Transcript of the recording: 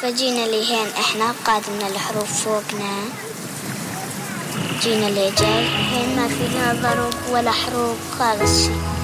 فجينا لهين احنا قادمنا الحروف فوقنا، جينا لجاي هين ما فينا ضرب ولا حروف خالص شي.